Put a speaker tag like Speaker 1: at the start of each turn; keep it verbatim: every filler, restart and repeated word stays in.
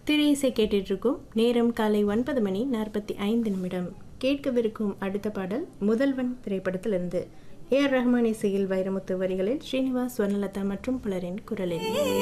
Speaker 1: திரை இசை கேட்டுட்டு இருக்கோம். நேரம் காலை ஒன்பது மணி நாற்பத்தி ஐந்து நிமிடம். கேட்கவிருக்கும் அடுத்த பாடல் முதல்வன் திரைப்படத்திலிருந்து. ஏ ஆர் ரஹ்மான் இசையில் வைரமுத்து வரிகளில் ஸ்ரீனிவாஸ், வர்ணலதா மற்றும் பலரின் குரலில்.